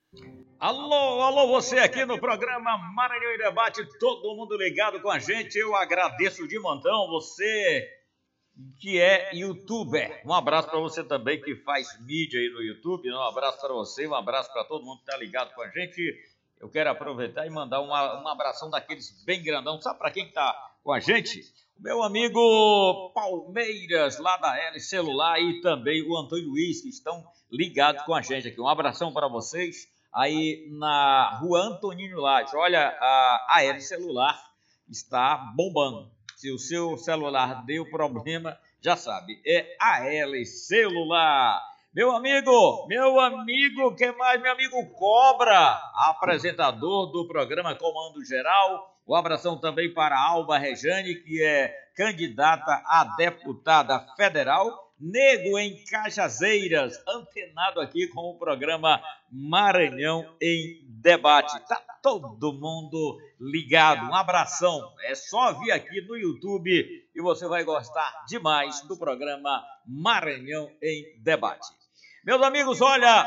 Alô, alô, você aqui no programa Maranhão em Debate, todo mundo ligado com a gente. Eu agradeço de montão você que é youtuber. Um abraço para você também que faz mídia aí no YouTube. Um abraço para você, um abraço para todo mundo que está ligado com a gente. Eu quero aproveitar e mandar um abração daqueles bem grandão. Sabe para quem está com a gente? O meu amigo Palmeiras, lá da L Celular, e também o Antônio Luiz, que estão ligados com a gente aqui. Um abração para vocês aí na rua Antonino Lage. Olha, a L Celular está bombando. Se o seu celular deu problema, já sabe, é a L Celular. Meu amigo, quem mais? Meu amigo Cobra, apresentador do programa Comando Geral. Um abração também para a Alba Rejane, que é candidata a deputada federal. Nego em Cajazeiras, antenado aqui com o programa Maranhão em Debate. Tá todo mundo ligado. Um abração. É só vir aqui no YouTube e você vai gostar demais do programa Maranhão em Debate. Meus amigos, olha,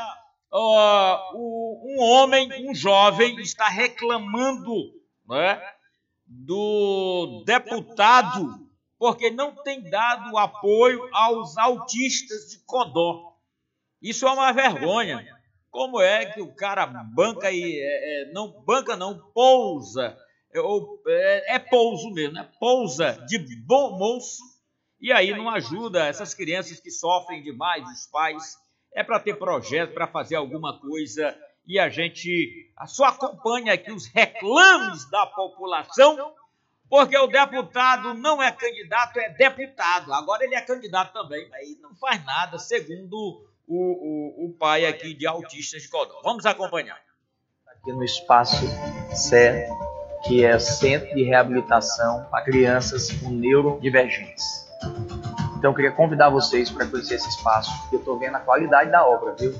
um jovem, está reclamando, né, do deputado porque não tem dado apoio aos autistas de Codó. Isso é uma vergonha. Como é que o cara banca e não pousa, pouso mesmo, né? Pousa de bom moço e aí não ajuda essas crianças que sofrem demais, os pais. É para ter projeto, para fazer alguma coisa e a gente só acompanha aqui os reclames da população, porque o deputado não é candidato, é deputado. Agora ele é candidato também, aí não faz nada, segundo o pai aqui de autistas de Codó. Vamos acompanhar. Aqui no Espaço CE, que é Centro de Reabilitação para Crianças com Neurodivergentes. Então eu queria convidar vocês para conhecer esse espaço, porque eu estou vendo a qualidade da obra, viu?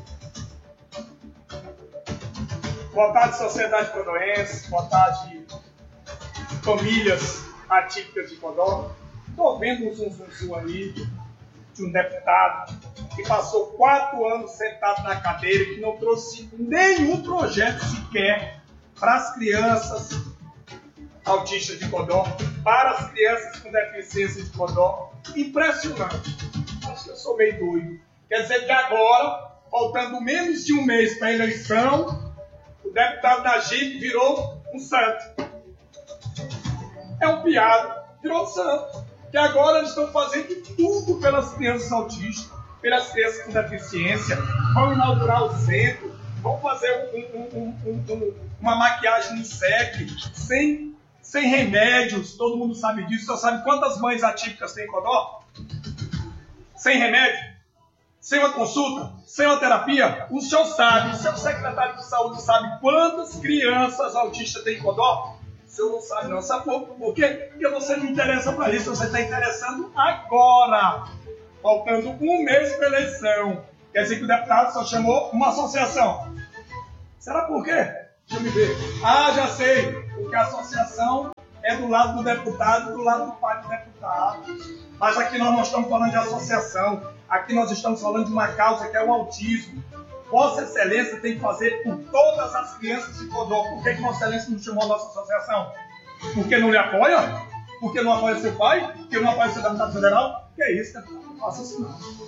Boa tarde, sociedade codoense, boa tarde, famílias atípicas de Codó. Estou vendo um zum aí de um deputado que passou 4 anos sentado na cadeira e que não trouxe nenhum projeto sequer para as crianças autistas de Codó, para as crianças com deficiência de Codó. Impressionante. Acho que eu sou meio doido. Quer dizer que agora, faltando menos de um mês para a eleição, o deputado da JIP virou um santo. É um piada, virou um santo. Que agora eles estão fazendo tudo pelas crianças autistas, pelas crianças com deficiência, vão inaugurar o centro, vão fazer uma maquiagem no SEC, sem remédios, todo mundo sabe disso. Você sabe quantas mães atípicas tem em Codó? Sem remédio, sem uma consulta, sem uma terapia. O senhor sabe, o seu secretário de saúde sabe quantas crianças autistas tem em Codó? O senhor não sabe não, sabe por quê? Porque você não interessa para isso, você está interessando agora, faltando um mês para a eleição. Quer dizer que o deputado só chamou uma associação. Será por quê? Deixa eu me ver. Ah, já sei, porque a associação é do lado do deputado, do lado do pai do deputado. Mas aqui nós não estamos falando de associação, aqui nós estamos falando de uma causa que é o autismo. Vossa Excelência tem que fazer por todas as crianças de Codó. Por que Vossa Excelência não chamou a nossa associação? Porque não lhe apoia? Porque não apoia seu pai? Porque não apoia seu deputado federal? Que é isso, deputado? Não faça isso não.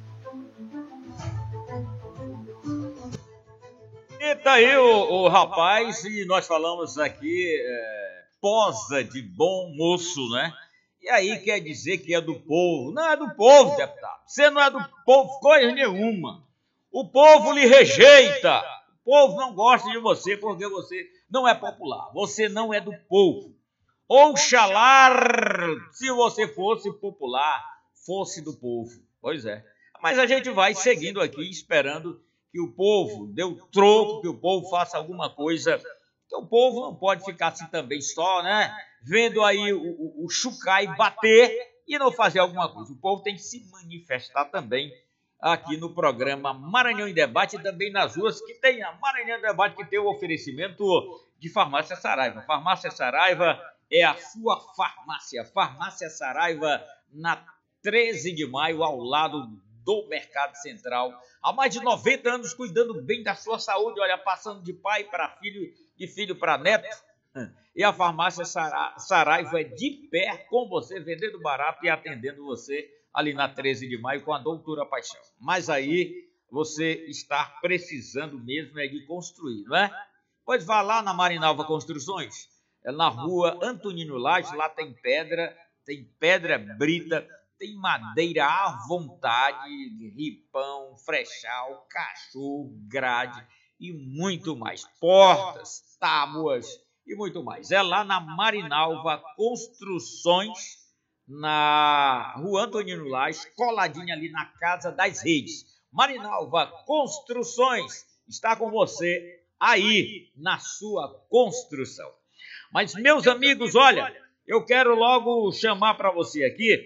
E tá aí o rapaz, e nós falamos aqui, posa de bom moço, né? E aí quer dizer que é do povo. Não é do povo, deputado. Você não é do povo coisa nenhuma. O povo lhe rejeita. O povo não gosta de você porque você não é popular. Você não é do povo. Oxalá, se você fosse popular, fosse do povo. Pois é. Mas a gente vai seguindo aqui, esperando que o povo dê o troco, que o povo faça alguma coisa. Que o povo não pode ficar assim também só, né? Vendo aí o Chucai bater e não fazer alguma coisa. O povo tem que se manifestar também aqui no programa Maranhão em Debate e também nas ruas, que tem a Maranhão em Debate, que tem o oferecimento de Farmácia Saraiva. Farmácia Saraiva é a sua farmácia. Farmácia Saraiva, na 13 de maio, ao lado do Mercado Central. Há mais de 90 anos cuidando bem da sua saúde, olha, passando de pai para filho, de filho para neto. E a farmácia Saraiva é de pé com você, vendendo barato e atendendo você ali na 13 de maio com a doutora Paixão. Mas aí você está precisando mesmo de construir, não é? Pois vá lá na Marinalva Construções, na rua Antonino Lage, lá tem pedra brita, tem madeira à vontade, ripão, frechal, cachorro, grade e muito mais. Portas, tábuas e muito mais. É lá na Marinalva Construções, na rua Antonino Lage, coladinha ali na Casa das Redes. Marinalva Construções está com você aí na sua construção. Mas, meus amigos, olha, eu quero logo chamar para você aqui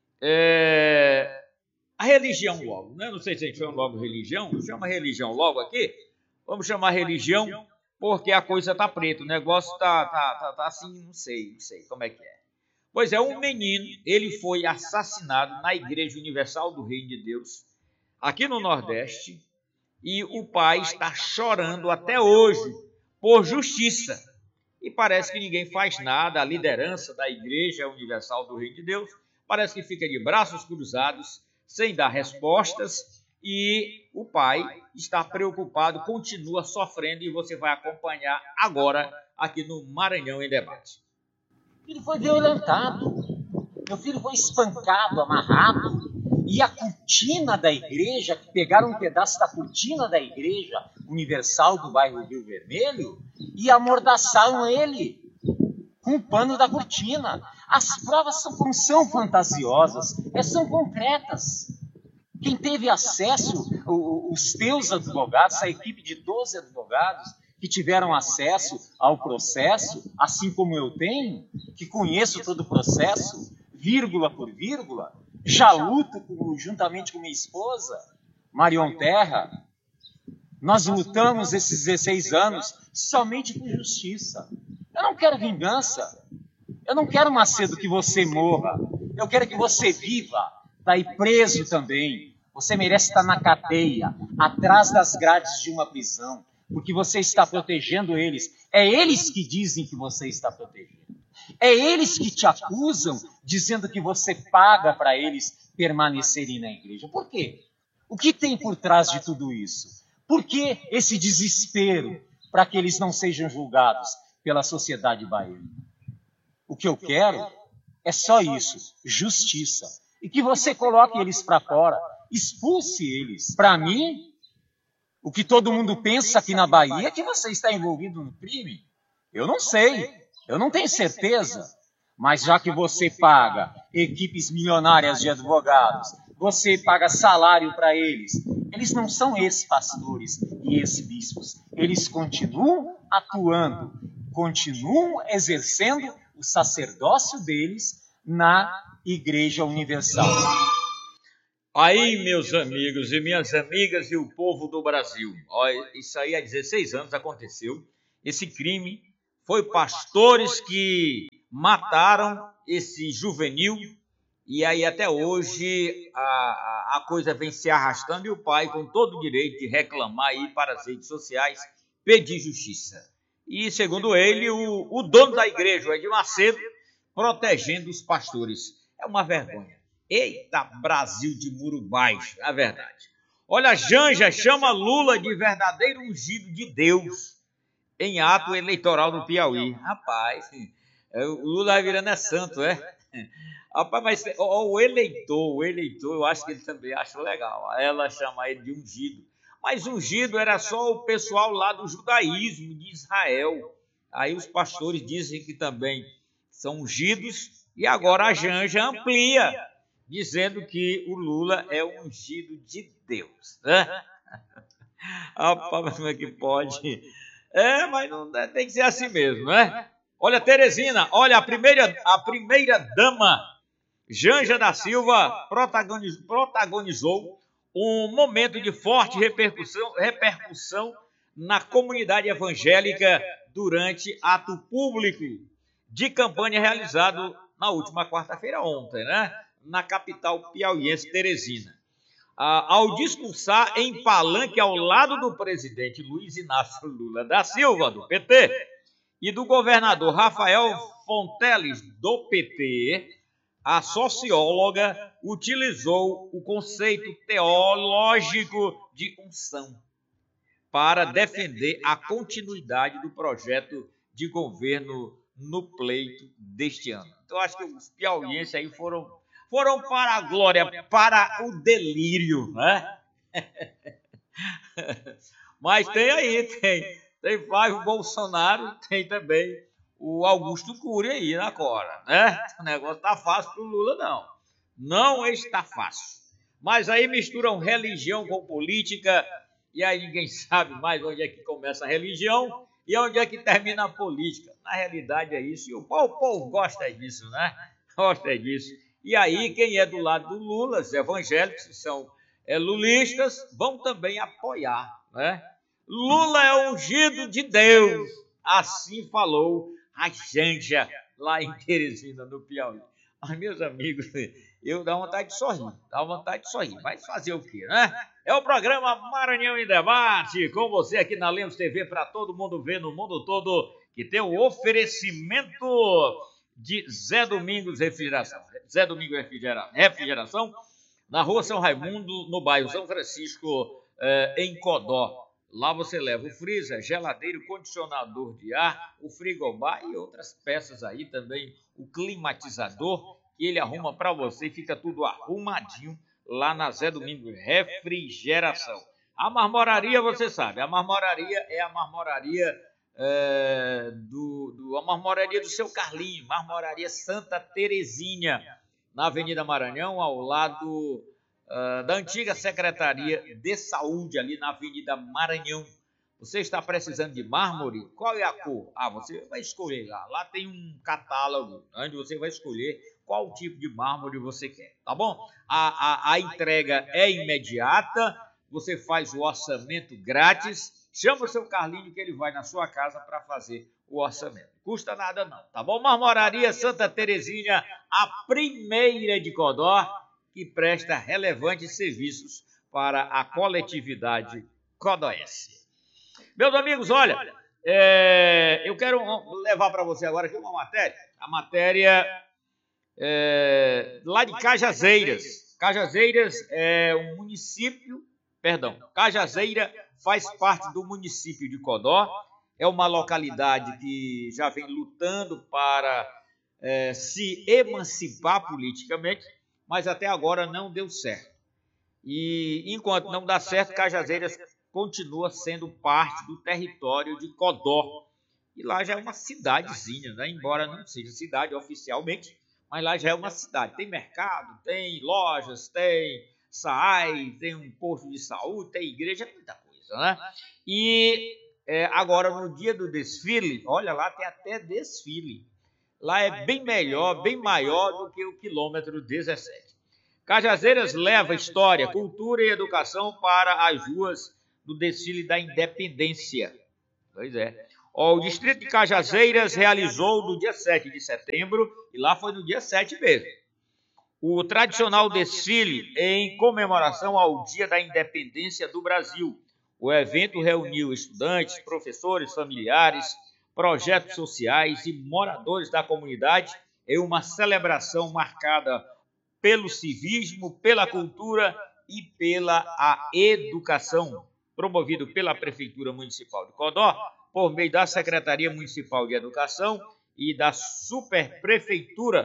a religião logo, né? Não sei se a gente chama logo religião, chama religião logo aqui. Vamos chamar religião, porque a coisa tá preta, o negócio tá assim, não sei como é que é. Pois é, um menino, ele foi assassinado na Igreja Universal do Reino de Deus, aqui no Nordeste, e o pai está chorando até hoje por justiça. E parece que ninguém faz nada, a liderança da Igreja Universal do Reino de Deus parece que fica de braços cruzados, sem dar respostas, e o pai está preocupado, continua sofrendo, e você vai acompanhar agora aqui no Maranhão em Debate. Ele foi violentado, meu filho foi espancado, amarrado, e a cortina da igreja, pegaram um pedaço da cortina da Igreja Universal do bairro Rio Vermelho e amordaçaram ele com o pano da cortina. As provas não são fantasiosas, são concretas. Quem teve acesso, os teus advogados, a equipe de 12 advogados que tiveram acesso ao processo, assim como eu tenho, que conheço todo o processo, vírgula por vírgula, já luto juntamente com minha esposa, Marion Terra. Nós lutamos esses 16 anos somente por justiça. Eu não quero vingança. Eu não quero, Macedo, que você morra. Eu quero que você viva, daí preso também. Você merece estar na cadeia, atrás das grades de uma prisão, porque você está protegendo eles. É eles que dizem que você está protegendo. É eles que te acusam, dizendo que você paga para eles permanecerem na igreja. Por quê? O que tem por trás de tudo isso? Por que esse desespero para que eles não sejam julgados pela sociedade baiana? O que eu quero é só isso, justiça. E que você coloque eles para fora, expulse eles. Para mim, o que todo mundo pensa aqui na Bahia é que você está envolvido no crime. Eu não sei. Eu não tenho certeza, mas já que você paga equipes milionárias de advogados, você paga salário para eles, eles não são ex-pastores e ex-bispos, eles continuam atuando, continuam exercendo o sacerdócio deles na Igreja Universal. Aí, meus amigos e minhas amigas e o povo do Brasil, isso aí há 16 anos aconteceu, esse crime. Foi pastores que mataram esse juvenil e aí até hoje a coisa vem se arrastando e o pai com todo o direito de reclamar aí para as redes sociais, pedir justiça. E segundo ele, o dono da igreja, o Edir Macedo, protegendo os pastores. É uma vergonha. Eita, Brasil de muro baixo, é a verdade. Olha, Janja chama Lula de verdadeiro ungido de Deus em ato eleitoral no Piauí. Rapaz, o Lula vai virando santo, é? Rapaz, mas o eleitor, eu acho que ele também acha legal. Ela chama ele de ungido. Mas ungido era só o pessoal lá do judaísmo de Israel. Aí os pastores dizem que também são ungidos. E agora a Janja amplia, dizendo que o Lula é o ungido de Deus. Né? Rapaz, mas como é que pode? Mas não tem que ser assim mesmo, né? Olha, Teresina, olha, a primeira dama, Janja da Silva, protagonizou um momento de forte repercussão na comunidade evangélica durante ato público de campanha realizado na última quarta-feira ontem, né? Na capital piauiense, Teresina. ao discursar em palanque ao lado do presidente Luiz Inácio Lula da Silva, do PT, e do governador Rafael Fonteles, do PT, a socióloga utilizou o conceito teológico de unção para defender a continuidade do projeto de governo no pleito deste ano. Então, acho que os piauienses aí foram para a glória, para o delírio, né? Mas tem Flávio Bolsonaro, tem também o Augusto Cury aí na cora, né? O negócio tá fácil pro Lula, não. Não está fácil. Mas aí misturam religião com política, e aí ninguém sabe mais onde é que começa a religião e onde é que termina a política. Na realidade é isso, e o povo gosta disso, né? Gosta disso. E aí quem é do lado do Lula, os evangélicos, que são lulistas, vão também apoiar, né? Lula é ungido de Deus, assim falou a Janja lá em Teresina, no Piauí. Mas, meus amigos, eu dá vontade de sorrir, mas fazer o quê, né? É o programa Maranhão em Debate, com você aqui na Lemos TV, para todo mundo ver no mundo todo, que tem o oferecimento de Zé Domingos Refrigeração. Zé Domingos Refrigeração, na Rua São Raimundo, no bairro São Francisco, em Codó. Lá você leva o freezer, geladeira, o condicionador de ar, o frigobar e outras peças aí também, o climatizador, que ele arruma para você e fica tudo arrumadinho lá na Zé Domingos Refrigeração. A marmoraria, você sabe, a marmoraria é a marmoraria a marmoraria do seu Carlinho, Marmoraria Santa Terezinha, na Avenida Maranhão, ao lado da antiga Secretaria de Saúde, ali na Avenida Maranhão. Você está precisando de mármore? Qual é a cor? Você vai escolher lá. Lá tem um catálogo onde você vai escolher qual tipo de mármore você quer, tá bom? A entrega é imediata, você faz o orçamento grátis, chama o seu Carlinho que ele vai na sua casa para fazer o orçamento. Custa nada não, tá bom? Marmoraria Santa Terezinha, a primeira de Codó, que presta relevantes serviços para a coletividade codoense. Meus amigos, olha, eu quero levar para você agora aqui uma matéria. A matéria lá de Cajazeiras. Cajazeiras é um município, Cajazeira faz parte do município de Codó. É uma localidade que já vem lutando para se emancipar politicamente, mas até agora não deu certo. E enquanto não dá certo, Cajazeiras continua sendo parte do território de Codó. E lá já é uma cidadezinha, né? Embora não seja cidade oficialmente, mas lá já é uma cidade. Tem mercado, tem lojas, tem SAAI, tem um posto de saúde, tem igreja, muita coisa, né? E agora no dia do desfile, olha lá, tem até desfile. Lá é bem melhor, bem maior do que o quilômetro 17. Cajazeiras leva história, cultura e educação para as ruas do desfile da Independência. Pois é. O distrito de Cajazeiras realizou no dia 7 de setembro, e lá foi no dia 7 mesmo, o tradicional desfile em comemoração ao Dia da Independência do Brasil. O evento reuniu estudantes, professores, familiares, projetos sociais e moradores da comunidade em uma celebração marcada pelo civismo, pela cultura e pela educação, promovido pela Prefeitura Municipal de Codó, por meio da Secretaria Municipal de Educação e da Subprefeitura.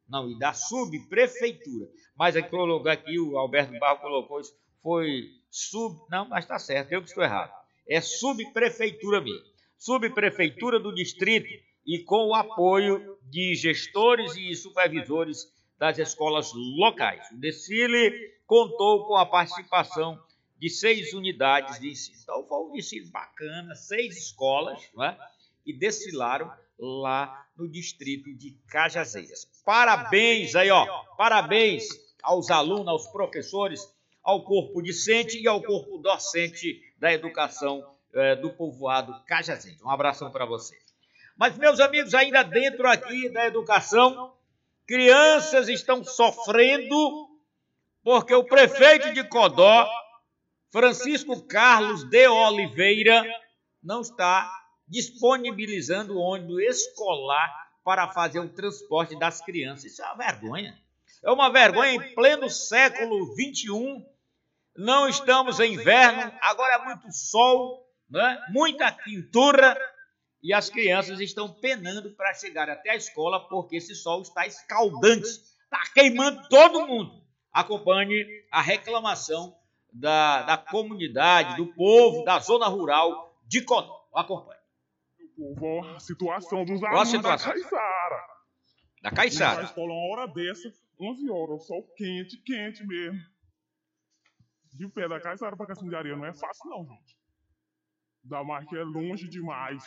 Mas aqui o Alberto Barro colocou isso, mas está certo, eu que estou errado. É Subprefeitura mesmo. Subprefeitura do Distrito e com o apoio de gestores e supervisores das escolas locais. O desfile contou com a participação de 6 unidades de ensino. Então foi um desfile bacana, 6 escolas, né, que desfilaram lá no distrito de Cajazeiras. Parabéns aí, parabéns aos alunos, aos professores, ao corpo discente e ao corpo docente da educação do povoado Cajazeiras. Um abração para você. Mas, meus amigos, ainda dentro aqui da educação, crianças estão sofrendo porque o prefeito de Codó, Francisco Carlos de Oliveira, não está disponibilizando o ônibus escolar para fazer o transporte das crianças. Isso é uma vergonha. É uma vergonha em pleno século XXI. Não estamos em inverno, agora é muito sol, né? Muita quintura, e as crianças estão penando para chegar até a escola porque esse sol está escaldante, está queimando todo mundo. Acompanhe a reclamação da comunidade, do povo da zona rural de Codó. Acompanhe. A situação dos alunos da Caiçara. Da Caiçara. Na escola, uma hora dessa, 11 horas, sol quente, quente mesmo. De pé da Caiçara para Cassino de Areia não é fácil não, gente. Da mais que é longe demais.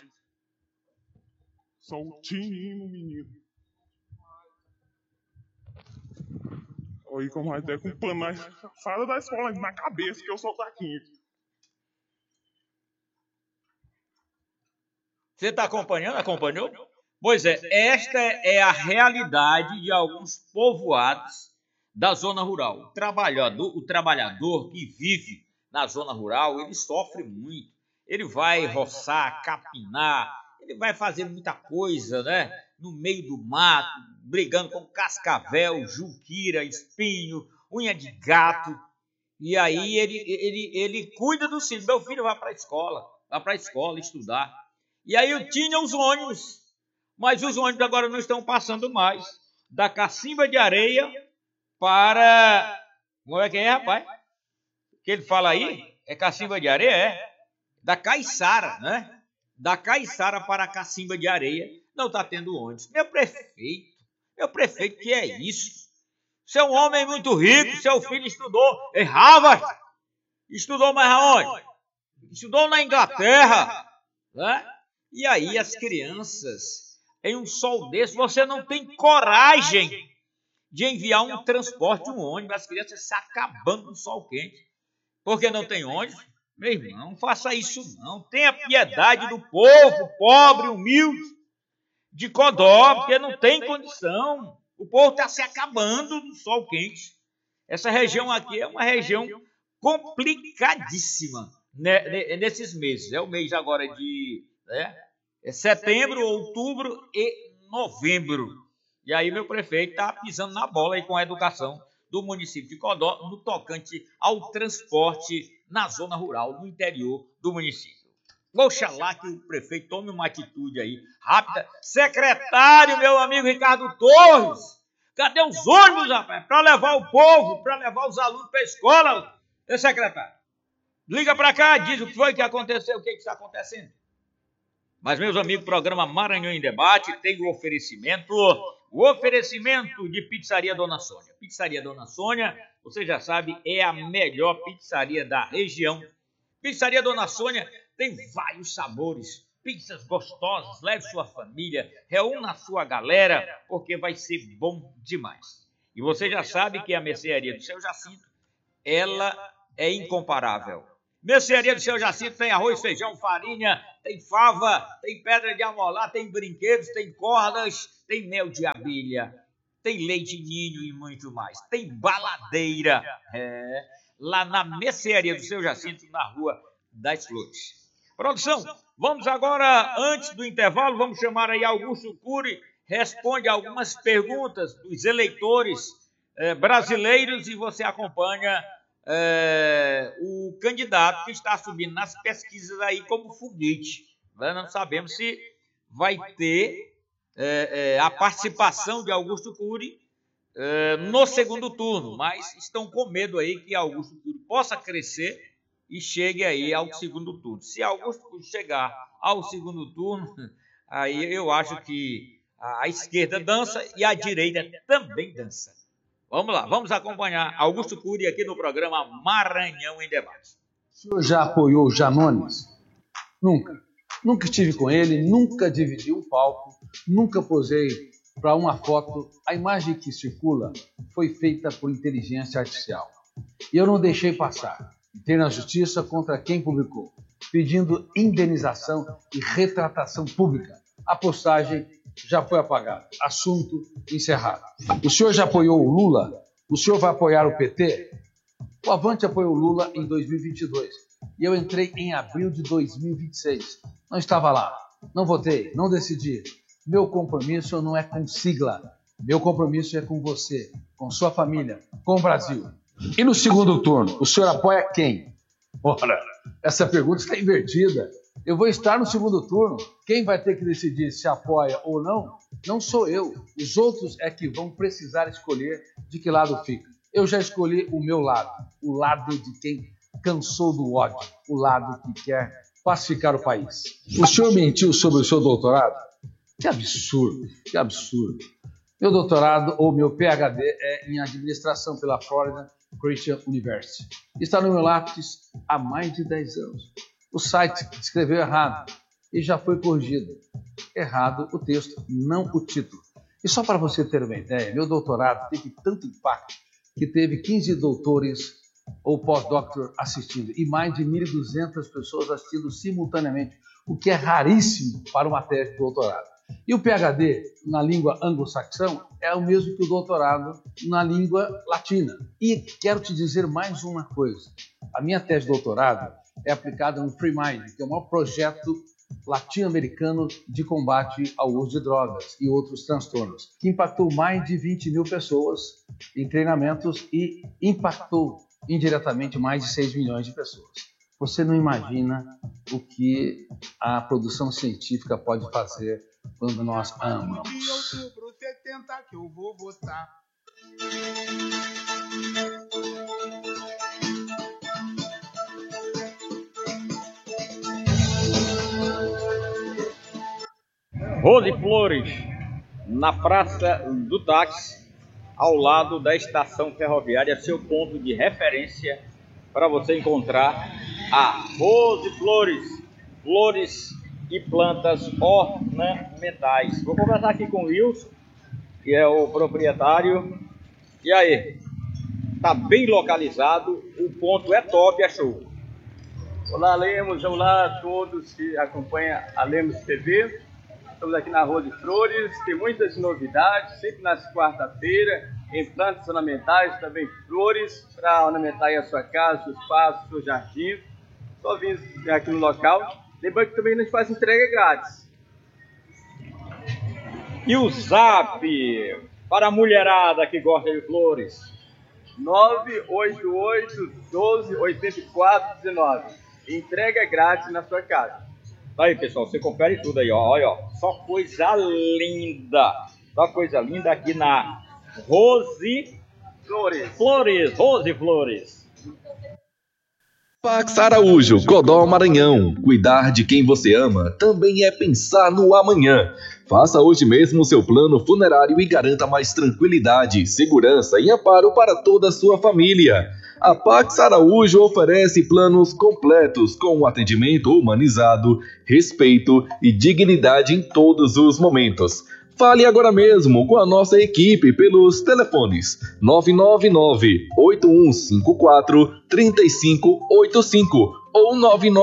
Soltinho, menino. Aí como vai ter com um pano na sala da escola na cabeça que eu sol tá quente. Você está acompanhando? Acompanhou? Pois é, esta é a realidade de alguns povoados da zona rural. O trabalhador que vive na zona rural, ele sofre muito. Ele vai roçar, capinar, ele vai fazer muita coisa, né? No meio do mato, brigando com cascavel, juquira, espinho, unha de gato. E aí ele cuida do filho. Meu filho vai para a escola estudar. E aí eu tinha os ônibus, mas os ônibus agora não estão passando mais da Cacimba de Areia para... Como é que é, rapaz? O que ele fala aí? É Cacimba de Areia? É. Da Caiçara, né? Da Caiçara para a Cacimba de Areia não está tendo ônibus. Meu prefeito, que é isso? Você é um homem muito rico, seu filho estudou em Harvard. Estudou mais aonde? Estudou na Inglaterra, né? E aí as crianças, em um sol desse, você não tem coragem de enviar um transporte, um ônibus, as crianças se acabando no sol quente. Porque não tem ônibus? Meu irmão, não faça isso não. Tenha piedade do povo pobre, humilde, de Codó, porque não tem condição. O povo está se acabando no sol quente. Essa região aqui é uma região complicadíssima, né, nesses meses. É o mês agora de... É setembro, outubro e novembro. E aí meu prefeito está pisando na bola aí com a educação do município de Codó no tocante ao transporte na zona rural, no interior do município. Oxalá que o prefeito tome uma atitude aí rápida. Secretário, meu amigo Ricardo Torres, cadê os ônibus, rapaz, para levar o povo, para levar os alunos para a escola? Secretário, liga para cá, diz o que foi que aconteceu, o que está acontecendo. Mas, meus amigos, o programa Maranhão em Debate tem o oferecimento de Pizzaria Dona Sônia. Pizzaria Dona Sônia, você já sabe, é a melhor pizzaria da região. Pizzaria Dona Sônia tem vários sabores, pizzas gostosas, leve sua família, reúna a sua galera, porque vai ser bom demais. E você já sabe que a mercearia do Seu Jacinto, ela é incomparável. Mercearia do Seu Jacinto tem arroz, feijão, farinha, tem fava, tem pedra de amolar, tem brinquedos, tem cordas, tem mel de abelha, tem leite ninho e muito mais. Tem baladeira, lá na Mercearia do Seu Jacinto, na Rua das Flores. Produção, vamos agora, antes do intervalo, vamos chamar aí Augusto Cury, responde algumas perguntas dos eleitores brasileiros e você acompanha o candidato que está subindo nas pesquisas aí como foguete. Não sabemos se vai ter a participação de Augusto Cury no segundo turno, mas estão com medo aí que Augusto Cury possa crescer e chegue aí ao segundo turno. Se Augusto Cury chegar ao segundo turno, aí eu acho que a esquerda dança e a direita também dança. Vamos lá, vamos acompanhar Augusto Cury aqui no programa Maranhão em Debate. O senhor já apoiou o Janones? Nunca. Nunca estive com ele, nunca dividi um palco, nunca posei para uma foto. A imagem que circula foi feita por inteligência artificial. E eu não deixei passar. Entrei na justiça contra quem publicou, pedindo indenização e retratação pública. A postagem já foi apagada. Assunto encerrado. O senhor já apoiou o Lula? O senhor vai apoiar o PT? O Avante apoiou Lula em 2022 e eu entrei em abril de 2026. Não estava lá, não votei, não decidi. Meu compromisso não é com sigla. Meu compromisso é com você, com sua família, com o Brasil. E no segundo turno, o senhor apoia quem? Ora, essa pergunta está invertida. Eu vou estar no segundo turno. Quem vai ter que decidir se apoia ou não, não sou eu. Os outros é que vão precisar escolher de que lado fica. Eu já escolhi o meu lado, o lado de quem cansou do ódio, o lado que quer pacificar o país. O senhor mentiu sobre o seu doutorado? Que absurdo, que absurdo. Meu doutorado, ou meu PhD, é em administração pela Florida Christian University. Está no meu lápis há mais de 10 anos. O site escreveu errado e já foi corrigido. Errado o texto, não o título. E só para você ter uma ideia, meu doutorado teve tanto impacto que teve 15 doutores ou pós-doctor assistindo e mais de 1.200 pessoas assistindo simultaneamente, o que é raríssimo para uma tese de doutorado. E o PhD na língua anglo-saxão é o mesmo que o doutorado na língua latina. E quero te dizer mais uma coisa. A minha tese de doutorado é aplicada no Free Mind, que é o maior projeto latino-americano de combate ao uso de drogas e outros transtornos, que impactou mais de 20 mil pessoas em treinamentos e impactou indiretamente mais de 6 milhões de pessoas. Você não imagina o que a produção científica pode fazer quando nós amamos. De outubro, 70 que eu vou votar. Rose Flores, na Praça do Táxi, ao lado da estação ferroviária, seu ponto de referência para você encontrar a Rose Flores, flores e plantas ornamentais. Vou conversar aqui com o Wilson, que é o proprietário. E aí, tá bem localizado, o ponto é top, é show. Olá, Lemos, olá a todos que acompanham a Lemos TV. Estamos aqui na Rose Flores, tem muitas novidades, sempre nas quarta-feiras, em plantas ornamentais, também flores, para ornamentar aí a sua casa, seu espaço, seu jardim. Só vir aqui no local. Lembrando que também a gente faz entrega grátis. E o Zap para a mulherada que gosta de flores? 988-12-84-19. Entrega grátis na sua casa. Tá aí, pessoal, você confere tudo aí, ó. Olha, ó. Só coisa linda. Só coisa linda aqui na Rose Flores. Rose Flores. Pax Araújo, Codó, Maranhão. Cuidar de quem você ama também é pensar no amanhã. Faça hoje mesmo o seu plano funerário e garanta mais tranquilidade, segurança e amparo para toda a sua família. A Pax Araújo oferece planos completos com atendimento humanizado, respeito e dignidade em todos os momentos. Fale agora mesmo com a nossa equipe pelos telefones 999-8154-3585 ou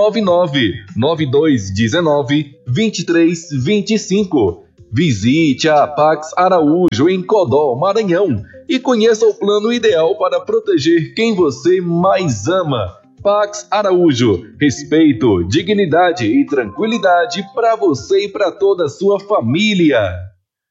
999-9219-2325. Visite a Pax Araújo em Codó, Maranhão e conheça o plano ideal para proteger quem você mais ama. Pax Araújo, respeito, dignidade e tranquilidade para você e para toda a sua família.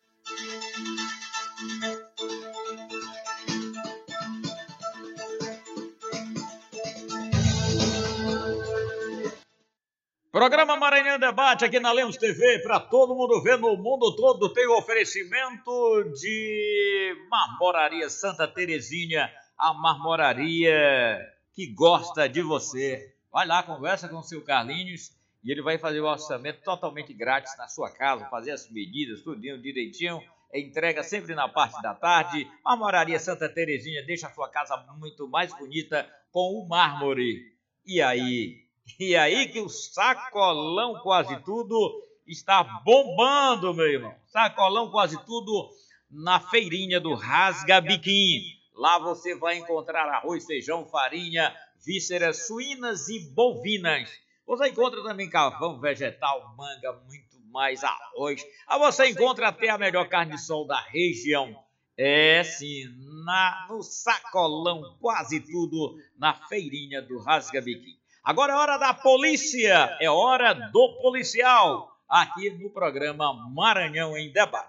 Programa Maranhão Debate aqui na Lemos TV, para todo mundo ver no mundo todo. Tem o oferecimento de Marmoraria Santa Terezinha, a marmoraria que gosta de você. Vai lá, conversa com o seu Carlinhos e ele vai fazer o orçamento totalmente grátis na sua casa, fazer as medidas, tudinho direitinho. Entrega sempre na parte da tarde. Marmoraria Santa Terezinha deixa a sua casa muito mais bonita com o mármore. E aí que o Sacolão Quase Tudo está bombando, meu irmão. Sacolão Quase Tudo na feirinha do Rasga Biquim. Lá você vai encontrar arroz, feijão, farinha, vísceras suínas e bovinas. Você encontra também carvão, vegetal, manga, muito mais arroz. Aí você encontra até a melhor carne de sol da região. É sim, no sacolão, quase tudo na feirinha do Rasga Biquinho. Agora é hora da polícia, é hora do policial, aqui no programa Maranhão em Debate.